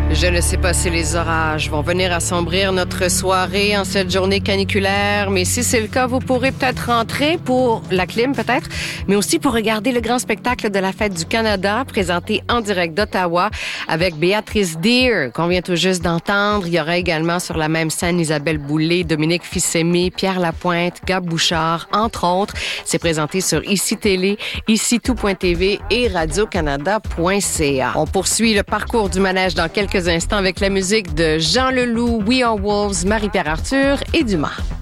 Je ne sais pas si les orages vont venir assombrir notre soirée en cette journée caniculaire, mais si c'est le cas, vous pourrez peut-être rentrer pour la clim, peut-être, mais aussi pour regarder le grand spectacle de la Fête du Canada, présenté en direct d'Ottawa avec Béatrice Deer, qu'on vient tout juste d'entendre. Il y aura également sur la même scène Isabelle Boulay, Dominique Fils-Aimé, Pierre Lapointe, Gab Bouchard, entre autres. C'est présenté sur ICI Télé, ICI-tout.tv et radiocanada.ca. On poursuit le parcours du manège dans quelques instants avec la musique de Jean Leloup, We Are Wolves, Marie-Pierre Arthur et Dumas.